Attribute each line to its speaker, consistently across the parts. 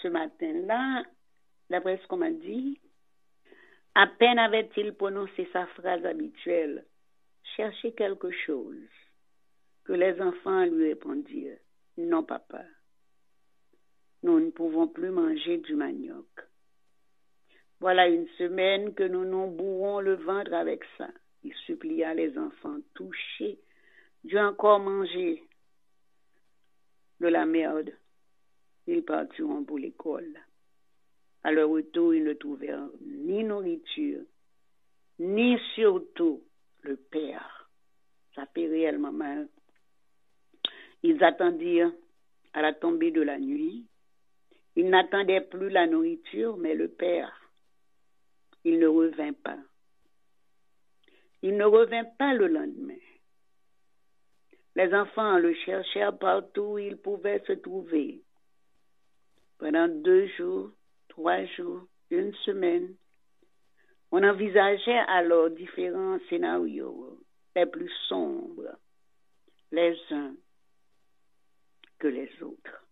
Speaker 1: ce matin-là, d'après ce qu'on m'a dit, à peine avait-il prononcé sa phrase habituelle, chercher quelque chose, que les enfants lui répondirent, non papa, nous ne pouvons plus manger du manioc. Voilà une semaine que nous nous bourrons le ventre avec ça. Il supplia les enfants touchés dû encore manger de la merde. Ils partiront pour l'école. À leur retour, ils ne trouvèrent ni nourriture, ni surtout le père. Ça fait réellement mal. Ils attendirent à la tombée de la nuit. Ils n'attendaient plus la nourriture, mais le père. Il ne revint pas. Il ne revint pas le lendemain. Les enfants le cherchèrent partout où ils pouvaient se trouver. Pendant 2 jours, 3 jours, 1 semaine, on envisageait alors différents scénarios, les plus sombres, les uns que les autres.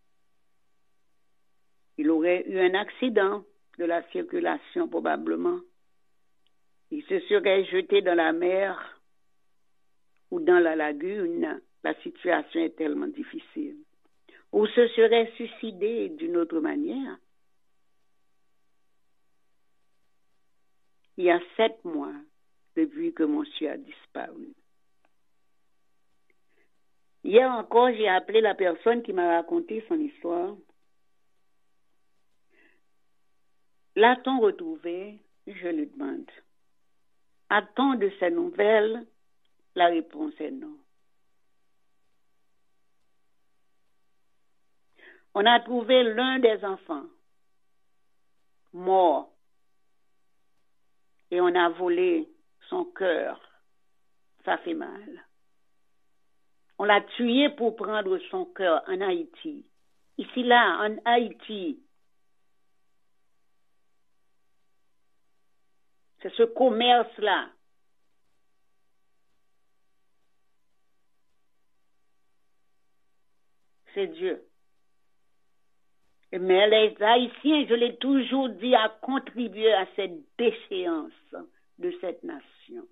Speaker 1: Il aurait eu un accident de la circulation probablement. Il se serait jeté dans la mer ou dans la lagune. La situation est tellement difficile. Ou se serait suicidé d'une autre manière. Il y a 7 mois depuis que monsieur a disparu. Hier encore, j'ai appelé la personne qui m'a raconté son histoire. L'a-t-on retrouvé? Je lui demande. A-t-on de ces nouvelles? La réponse est non. On a trouvé l'un des enfants mort et on a volé son cœur. Ça fait mal. On l'a tué pour prendre son cœur en Haïti. Ici, là, en Haïti. C'est ce commerce-là. C'est Dieu. Mais les Haïtiens, je l'ai toujours dit, a contribué à cette déchéance de cette nation.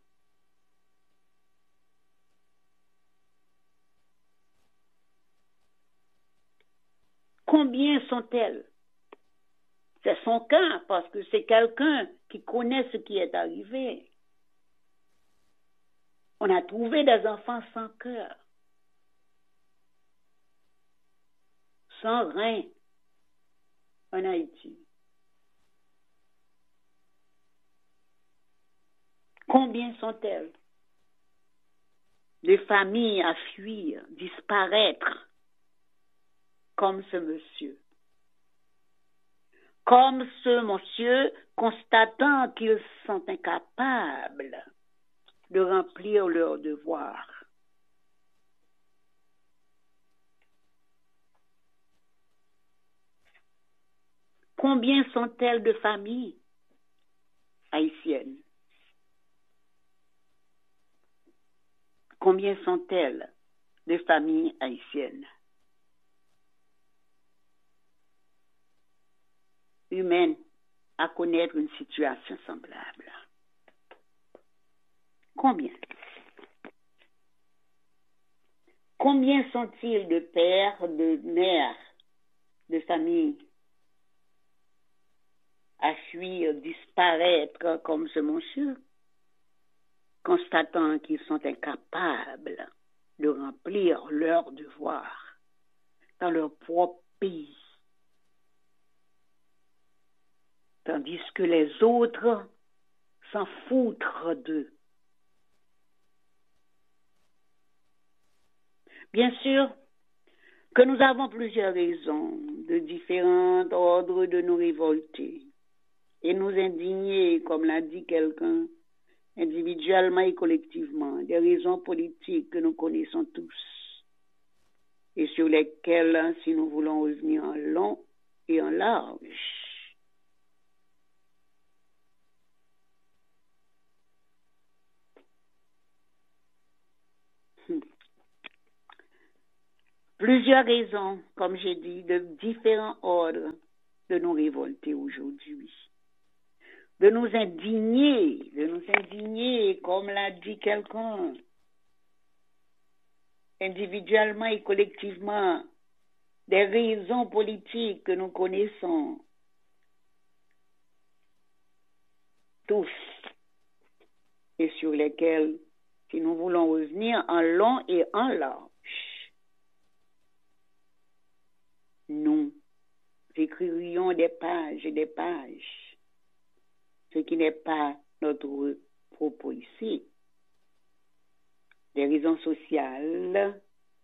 Speaker 1: Combien sont-elles? C'est son cas, parce que c'est quelqu'un qui connaît ce qui est arrivé. On a trouvé des enfants sans cœur, sans rein en Haïti. Combien sont-elles? Des familles à fuir, disparaître, comme ce monsieur. Comme ce monsieur, constatant qu'ils sont incapables de remplir leurs devoirs. Combien sont-elles de familles haïtiennes? Combien sont-elles de familles haïtiennes? Humaines à connaître une situation semblable. Combien? Combien sont-ils de pères, de mères, de familles à fuir, disparaître comme ce monsieur, constatant qu'ils sont incapables de remplir leurs devoirs dans leur propre pays, tandis que les autres s'en foutent d'eux. Bien sûr que nous avons plusieurs raisons de différents ordres de nous révolter et nous indigner, comme l'a dit quelqu'un, individuellement et collectivement, des raisons politiques que nous connaissons tous et sur lesquelles, si nous voulons revenir en long et en large, plusieurs raisons, comme j'ai dit, de différents ordres de nous révolter aujourd'hui, de nous indigner, comme l'a dit quelqu'un, individuellement et collectivement, des raisons politiques que nous connaissons tous et sur lesquelles, si nous voulons revenir en long et en large, nous écririons des pages et des pages, ce qui n'est pas notre propos ici. Des raisons sociales,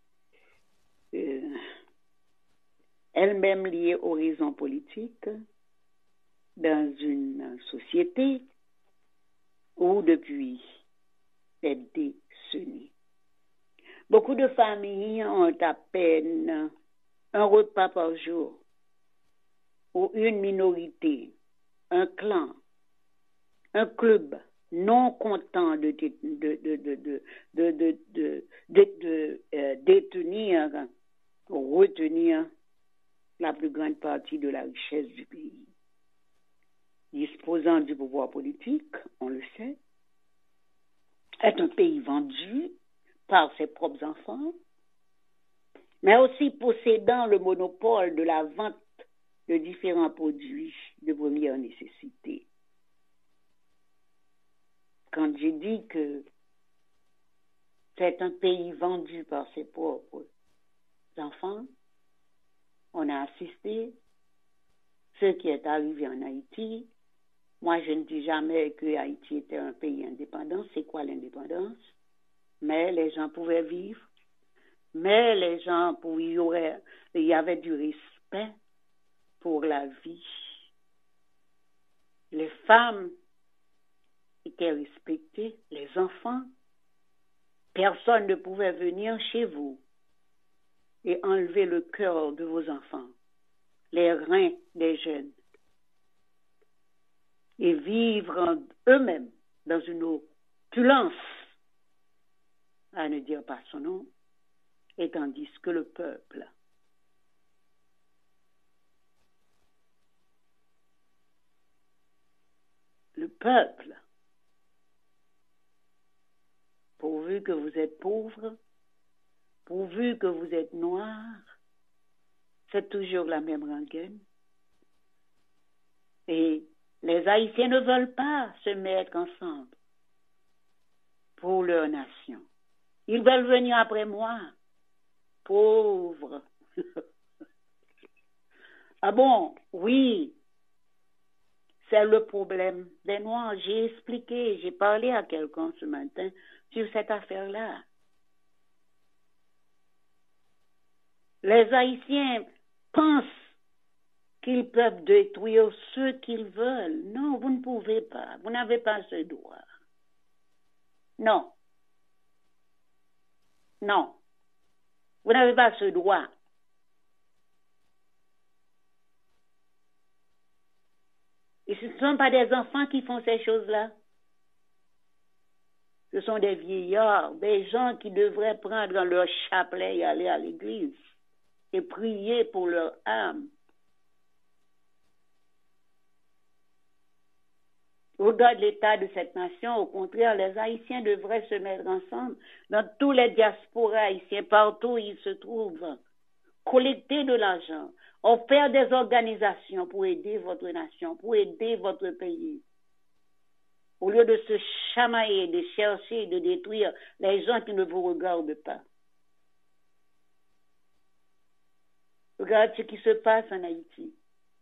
Speaker 1: elles-mêmes liées aux raisons politiques, dans une société où depuis des décennies, beaucoup de familles ont à peine un repas par jour, ou une minorité, un clan, un club non content de détenir ou retenir la plus grande partie de la richesse du pays. Disposant du pouvoir politique, on le sait, est un pays vendu par ses propres enfants, mais aussi possédant le monopole de la vente de différents produits de première nécessité. Quand j'ai dit que c'est un pays vendu par ses propres enfants, on a assisté ce qui est arrivé en Haïti. Moi, je ne dis jamais que Haïti était un pays indépendant. C'est quoi l'indépendance? Mais les gens pouvaient vivre. Mais les gens, il y avait du respect pour la vie. Les femmes étaient respectées, les enfants. Personne ne pouvait venir chez vous et enlever le cœur de vos enfants, les reins des jeunes, et vivre eux-mêmes dans une opulence, à ne dire pas son nom, et tandis que le peuple pourvu que vous êtes pauvre, pourvu que vous êtes noir, c'est toujours la même rengaine. Et les Haïtiens ne veulent pas se mettre ensemble pour leur nation. Ils veulent venir après moi, pauvres. Ah bon, oui, c'est le problème des Noirs. J'ai expliqué, j'ai parlé à quelqu'un ce matin sur cette affaire-là. Les Haïtiens pensent qu'ils peuvent détruire ceux qu'ils veulent. Non, vous ne pouvez pas. Vous n'avez pas ce droit. Non. Non. Vous n'avez pas ce droit. Et ce ne sont pas des enfants qui font ces choses-là. Ce sont des vieillards, des gens qui devraient prendre leur chapelet et aller à l'église et prier pour leur âme. Au-delà de l'état de cette nation, au contraire, les Haïtiens devraient se mettre ensemble dans tous les diasporas haïtiens, partout où ils se trouvent, collecter de l'argent, faire des organisations pour aider votre nation, pour aider votre pays. Au lieu de se chamailler, de chercher, de détruire les gens qui ne vous regardent pas. Regarde ce qui se passe en Haïti.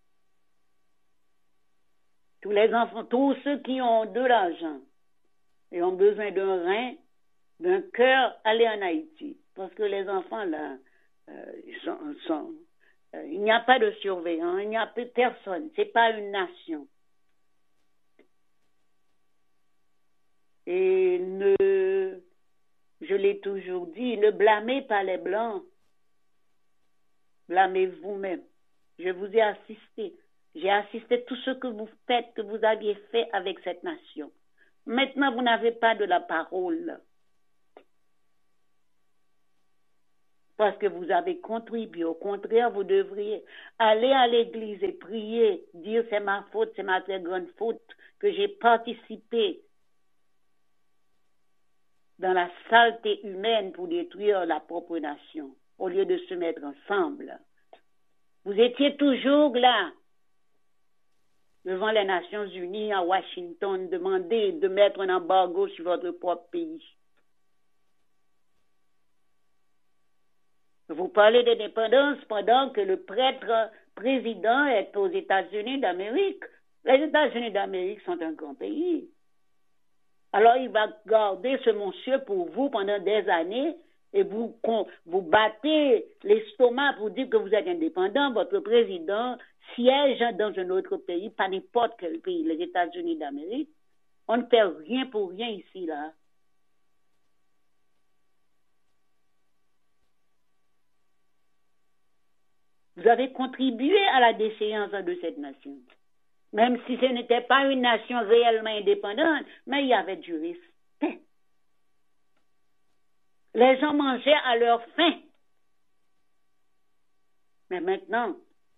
Speaker 1: Tous les enfants, tous ceux qui ont de l'argent et ont besoin d'un rein, d'un cœur, allez en Haïti. Parce que les enfants, là, il n'y a pas de surveillant, il n'y a plus personne. Ce n'est pas une nation. Et je l'ai toujours dit, ne blâmez pas les Blancs. Blâmez vous-même. Je vous ai assisté. J'ai assisté tout ce que vous faites, que vous aviez fait avec cette nation. Maintenant, vous n'avez pas de la parole. parce que vous avez contribué. Au contraire, vous devriez aller à l'église et prier, dire c'est ma faute, c'est ma très grande faute que j'ai participé dans la saleté humaine pour détruire la propre nation, au lieu de se mettre ensemble. Vous étiez toujours là, devant les Nations Unies à Washington, demander de mettre un embargo sur votre propre pays. Vous parlez d'indépendance pendant que le prêtre président est aux États-Unis d'Amérique. Les États-Unis d'Amérique sont un grand pays. Alors il va garder ce monsieur pour vous pendant des années et vous battez l'estomac pour dire que vous êtes indépendant. Votre président siège dans un autre pays, pas n'importe quel pays, les États-Unis d'Amérique. On ne fait rien pour rien ici, là. Vous avez contribué à la déchéance de cette nation. Même si ce n'était pas une nation réellement indépendante, mais il y avait du respect. Les gens mangeaient à leur faim. Mais maintenant,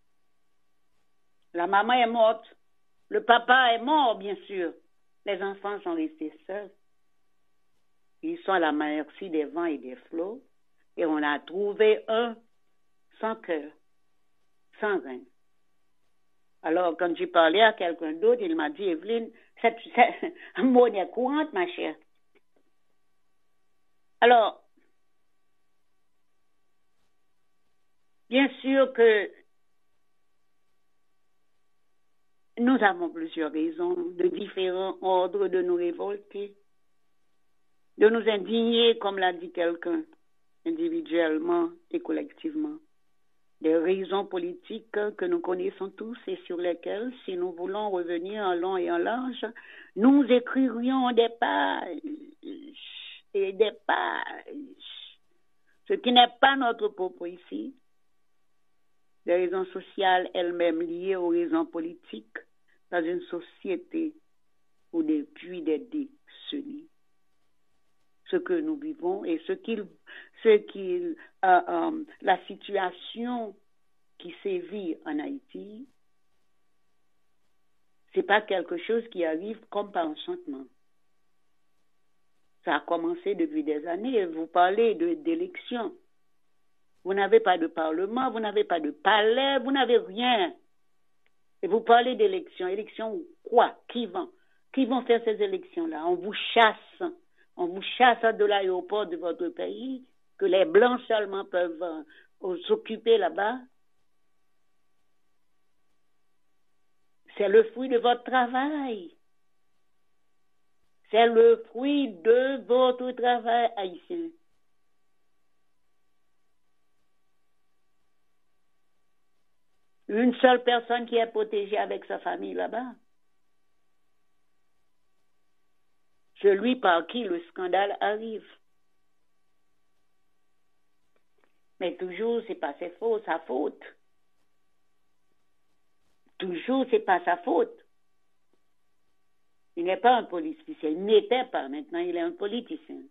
Speaker 1: la maman est morte, le papa est mort, bien sûr. Les enfants sont restés seuls. Ils sont à la merci des vents et des flots. Et on a trouvé un sans cœur, sans reine. Alors, quand j'ai parlé à quelqu'un d'autre, il m'a dit, Evelyne, c'est monnaie courante, ma chère. Alors, bien sûr que nous avons plusieurs raisons de différents ordres de nous révolter, de nous indigner, comme l'a dit quelqu'un, individuellement et collectivement. Des raisons politiques que nous connaissons tous et sur lesquelles, si nous voulons revenir en long et en large, nous écririons des pages et des pages. Ce qui n'est pas notre propos ici. Des raisons sociales elles-mêmes liées aux raisons politiques dans une société où depuis des décennies, ce que nous vivons et la situation qui sévit en Haïti, c'est pas quelque chose qui arrive comme par enchantement. Ça a commencé depuis des années. Vous parlez d'élections. Vous n'avez pas de parlement, vous n'avez pas de palais, vous n'avez rien. Et vous parlez d'élections. Élections quoi? Qui vont faire ces élections-là? On vous chasse. On vous chasse de l'aéroport de votre pays, que les Blancs seulement peuvent s'occuper là-bas. C'est le fruit de votre travail. C'est le fruit de votre travail haïtien. Une seule personne qui est protégée avec sa famille là-bas. Celui par qui le scandale arrive. Mais toujours, c'est pas sa faute. Toujours, c'est pas sa faute. Il n'est pas un politicien. Il n'était pas. Maintenant, il est un politicien.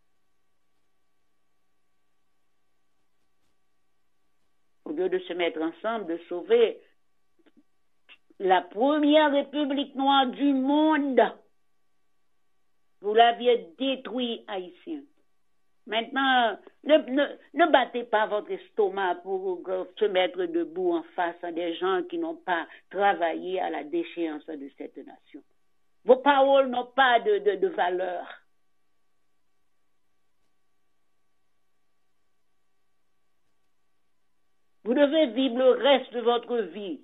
Speaker 1: Au lieu de se mettre ensemble, de sauver la première république noire du monde, vous l'aviez détruit, Haïtien. Maintenant, ne battez pas votre estomac pour se mettre debout en face à des gens qui n'ont pas travaillé à la déchéance de cette nation. Vos paroles n'ont pas de valeur. Vous devez vivre le reste de votre vie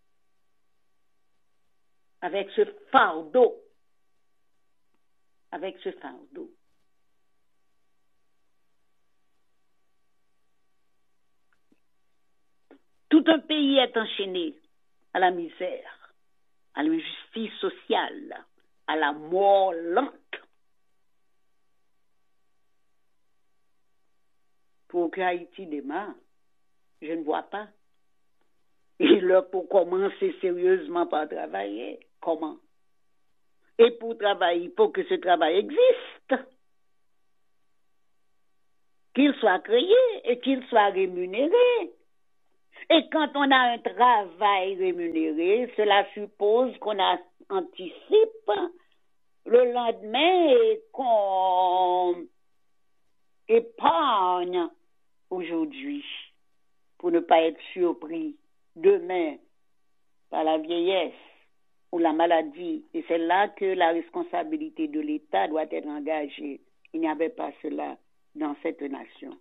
Speaker 1: avec ce fardeau. Avec ce fardeau. Tout un pays est enchaîné à la misère, à l'injustice sociale, à la mort lente. Pour que Haïti démarre, je ne vois pas. Et là, pour commencer sérieusement par travailler, comment? Et pour travailler, il faut que ce travail existe. qu'il soit créé et qu'il soit rémunéré. Et quand on a un travail rémunéré, cela suppose qu'on anticipe le lendemain et qu'on épargne aujourd'hui pour ne pas être surpris demain par la vieillesse ou la maladie. Et c'est là que la responsabilité de l'État doit être engagée. Il n'y avait pas cela dans cette nation.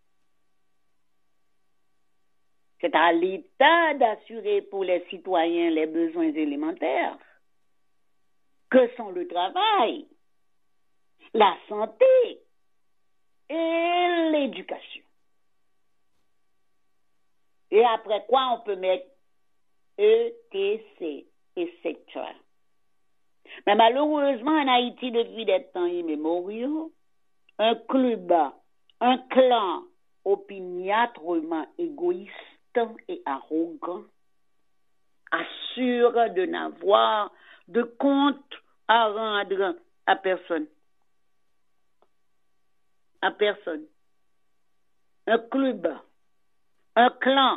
Speaker 1: C'est à l'État d'assurer pour les citoyens les besoins élémentaires, que sont le travail, la santé et l'éducation. Et après quoi, on peut mettre ETC, etc. Mais malheureusement, en Haïti, depuis des temps immémoriaux, un club, un clan opiniâtrement égoïste et arrogant assure de n'avoir de compte à rendre à personne. À personne. Un club, un clan,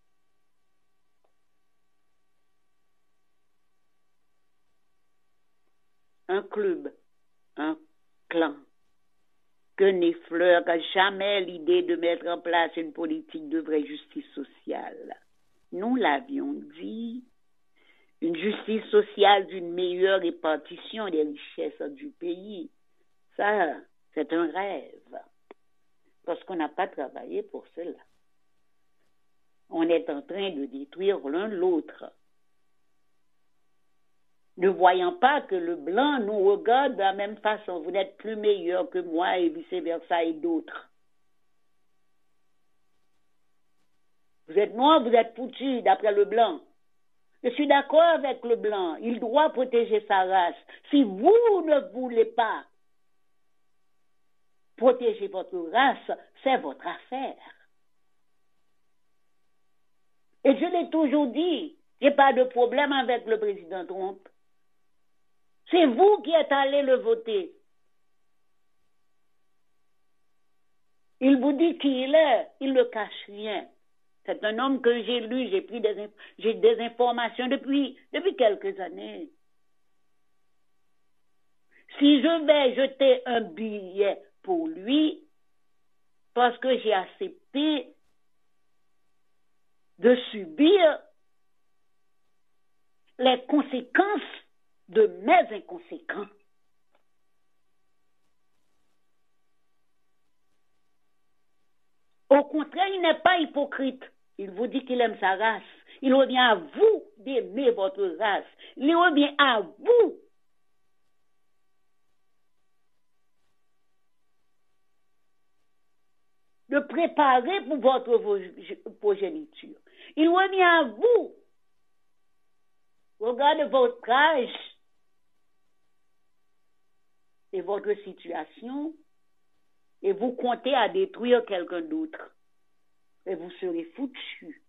Speaker 1: un club, un clan, que n'effleure jamais l'idée de mettre en place une politique de vraie justice sociale. Nous l'avions dit, une justice sociale d'une meilleure répartition des richesses du pays. Ça, c'est un rêve, parce qu'on n'a pas travaillé pour cela. On est en train de détruire l'un l'autre, ne voyant pas que le blanc nous regarde de la même façon. Vous n'êtes plus meilleur que moi et vice-versa et d'autres. Vous êtes noir, vous êtes foutu d'après le blanc. Je suis d'accord avec le blanc. Il doit protéger sa race. Si vous ne voulez pas protéger votre race, c'est votre affaire. Et je l'ai toujours dit, je n'ai pas de problème avec le président Trump. C'est vous qui êtes allé le voter. Il vous dit qui il est, il ne cache rien. C'est un homme que j'ai lu, j'ai des informations depuis quelques années. Si je vais jeter un billet pour lui, parce que j'ai accepté de subir les conséquences de mes inconséquents. Au contraire, il n'est pas hypocrite. Il vous dit qu'il aime sa race. Il revient à vous d'aimer votre race. Il revient à vous de préparer pour votre progéniture. Il revient à vous. Regardez votre âge et votre situation et vous comptez à détruire quelqu'un d'autre. Et vous serez foutu.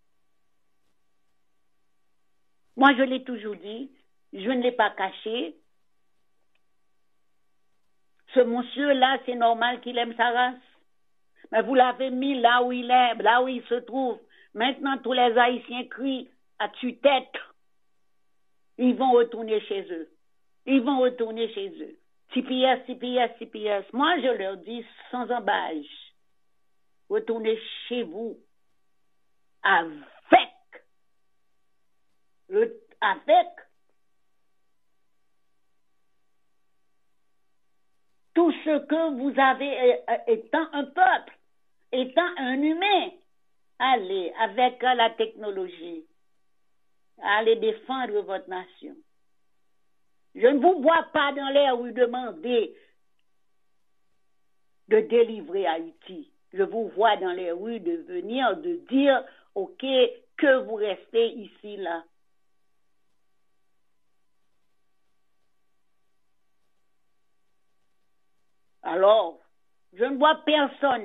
Speaker 1: Moi, je l'ai toujours dit, je ne l'ai pas caché. Ce monsieur-là, c'est normal qu'il aime sa race. Mais vous l'avez mis là où il est, là où il se trouve. Maintenant, tous les Haïtiens crient à tue-tête. Ils vont retourner chez eux. Ils vont retourner chez eux. CPS, CPS, CPS. Moi, je leur dis sans embâche. Retournez chez vous avec tout ce que vous avez étant un peuple, étant un humain. Allez, avec la technologie, allez défendre votre nation. Je ne vous vois pas dans les rues demander de délivrer Haïti. Je vous vois dans les rues de venir, de dire, OK, que vous restez ici, là. Alors, je ne vois personne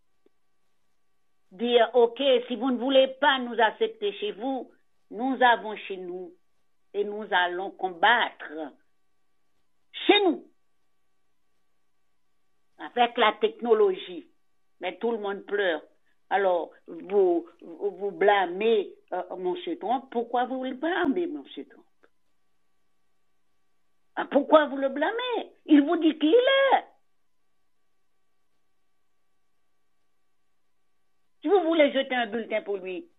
Speaker 1: dire, OK, si vous ne voulez pas nous accepter chez vous, nous avons chez nous et nous allons combattre chez nous avec la technologie. Mais tout le monde pleure. Alors, vous blâmez M. Trump. Pourquoi vous le blâmez, M. Trump? Pourquoi vous le blâmez? Il vous dit qui il est. Si vous voulez jeter un bulletin pour lui,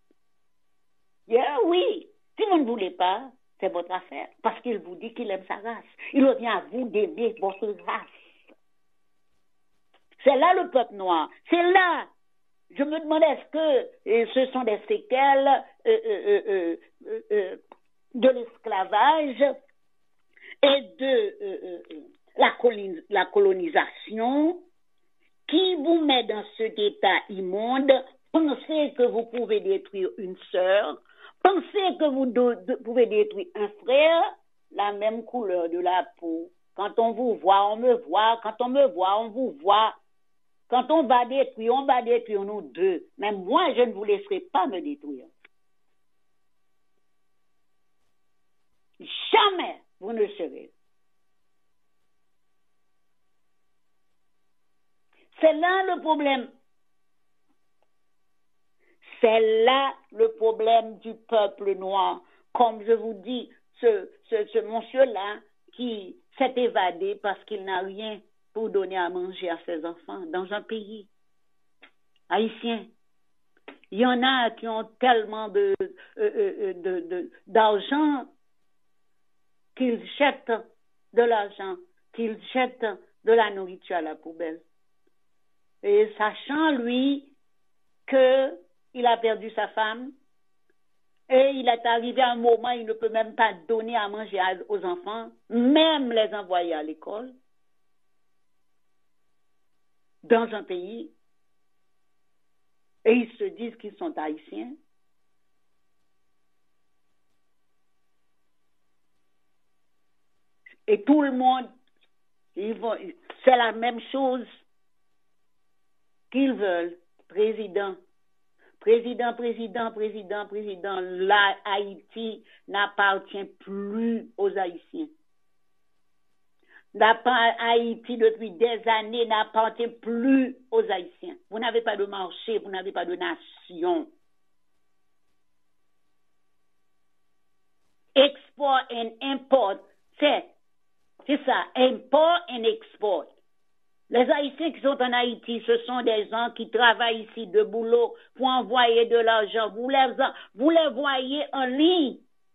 Speaker 1: oui. Si vous ne voulez pas, c'est votre affaire. Parce qu'il vous dit qu'il aime sa race. Il revient à vous d'aimer votre race. C'est là le peuple noir. C'est là. Je me demande, est-ce que ce sont des séquelles de l'esclavage et de la colonisation qui vous met dans cet état immonde? Pensez que vous pouvez détruire une sœur, pensez que vous pouvez détruire un frère, la même couleur de la peau. Quand on vous voit, on me voit. Quand on me voit, on vous voit. Quand on va détruire nous deux. Mais moi, je ne vous laisserai pas me détruire. Jamais vous ne serez. C'est là le problème. C'est là le problème du peuple noir. Comme je vous dis, ce monsieur-là qui s'est évadé parce qu'il n'a rien pour donner à manger à ses enfants dans un pays haïtien. Il y en a qui ont tellement d'argent qu'ils jettent de l'argent, qu'ils jettent de la nourriture à la poubelle. Et sachant, lui, qu'il a perdu sa femme, et il est arrivé à un moment où il ne peut même pas donner à manger aux enfants, même les envoyer à l'école, dans un pays, et ils se disent qu'ils sont haïtiens. Et tout le monde, c'est la même chose qu'ils veulent. Président. Là, Haïti n'appartient plus aux Haïtiens. Haïti, depuis des années, n'appartient plus aux Haïtiens. Vous n'avez pas de marché, vous n'avez pas de nation. Export and import, c'est ça, import and export. Les Haïtiens qui sont en Haïti, ce sont des gens qui travaillent ici de boulot pour envoyer de l'argent. Vous les voyez en ligne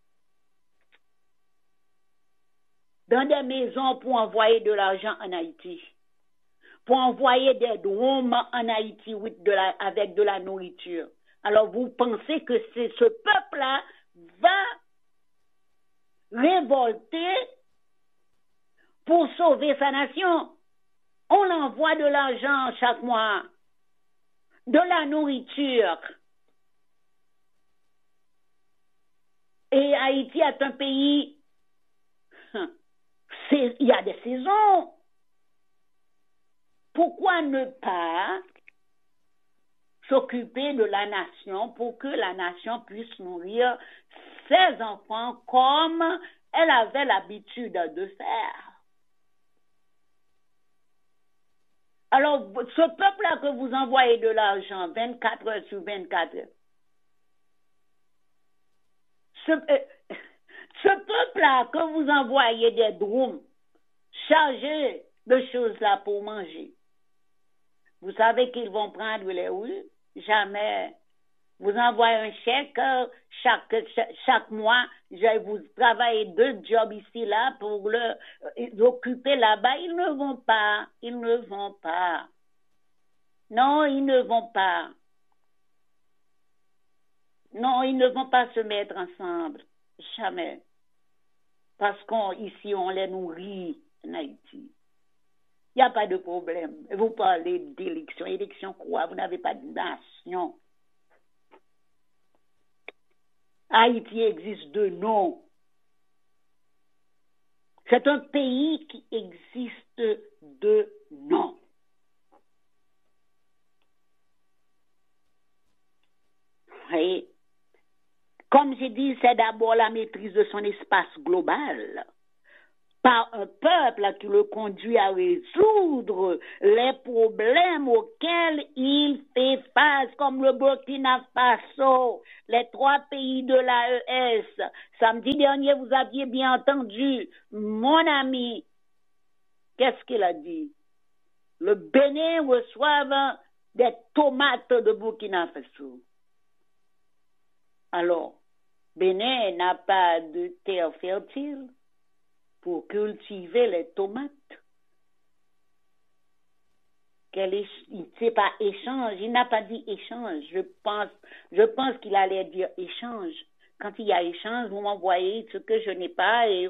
Speaker 1: dans des maisons pour envoyer de l'argent en Haïti, pour envoyer des drones en Haïti avec de la nourriture. Alors vous pensez que ce peuple-là va révolter pour sauver sa nation? On envoie de l'argent chaque mois, de la nourriture. Et Haïti est un pays, il y a des saisons. Pourquoi ne pas s'occuper de la nation pour que la nation puisse nourrir ses enfants comme elle avait l'habitude de faire? Alors, ce peuple-là que vous envoyez de l'argent 24 heures sur 24 heures, ce peuple-là que vous envoyez des drones chargés de choses-là pour manger, vous savez qu'ils vont prendre les rues? Jamais. Vous envoyez un chèque chaque mois, vous travaillez 2 jobs ici, là, pour occuper là-bas. Ils ne vont pas. Non, ils ne vont pas. Non, ils ne vont pas se mettre ensemble. Jamais. Parce qu'ici, on les nourrit en Haïti. Il n'y a pas de problème. Vous parlez d'élection. Élection quoi? Vous n'avez pas de nation. Haïti existe de nom. C'est un pays qui existe de nom. Et comme j'ai dit, c'est d'abord la maîtrise de son espace global. par un peuple qui le conduit à résoudre les problèmes auxquels il fait face, comme le Burkina Faso, les 3 pays de l'AES. Samedi dernier, vous aviez bien entendu mon ami, qu'est-ce qu'il a dit? Le Bénin reçoit des tomates de Burkina Faso. Alors, Bénin n'a pas de terre fertile pour cultiver les tomates. C'est pas échange, il n'a pas dit échange. Je pense qu'il allait dire échange. Quand il y a échange, vous m'envoyez ce que je n'ai pas et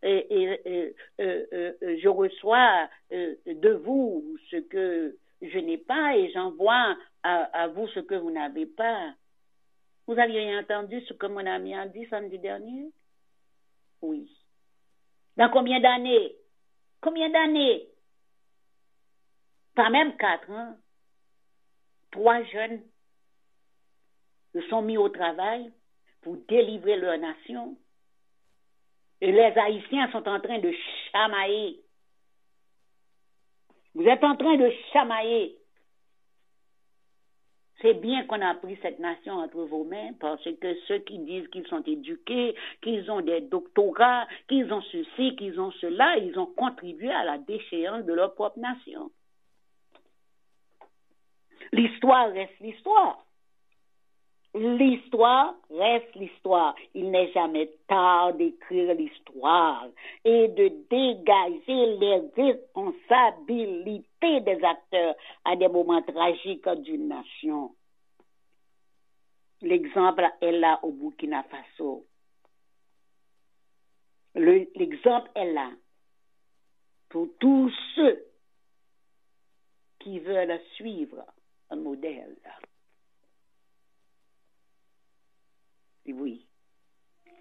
Speaker 1: je reçois de vous ce que je n'ai pas et j'envoie à vous ce que vous n'avez pas. Vous aviez entendu ce que mon ami a dit samedi dernier? Oui. Dans combien d'années? Combien d'années? Pas même 4 ans. 3 jeunes se sont mis au travail pour délivrer leur nation. Et les Haïtiens sont en train de chamailler. Vous êtes en train de chamailler. C'est bien qu'on a pris cette nation entre vos mains parce que ceux qui disent qu'ils sont éduqués, qu'ils ont des doctorats, qu'ils ont ceci, qu'ils ont cela, ils ont contribué à la déchéance de leur propre nation. L'histoire reste l'histoire. L'histoire reste l'histoire. Il n'est jamais tard d'écrire l'histoire et de dégager les responsabilités des acteurs à des moments tragiques d'une nation. L'exemple est là au Burkina Faso. L'exemple est là pour tous ceux qui veulent suivre un modèle. Oui.